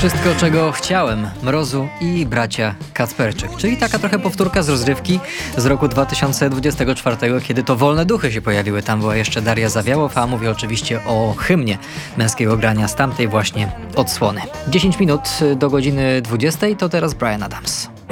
Wszystko, czego chciałem, Mrozu i bracia Kacperczyk. Czyli taka trochę powtórka z rozrywki z roku 2024, kiedy to Wolne Duchy się pojawiły. Tam była jeszcze Daria Zawiałow, a mówię oczywiście o hymnie męskiego grania z tamtej właśnie odsłony. 10 minut do godziny 20, to teraz Bryan Adams.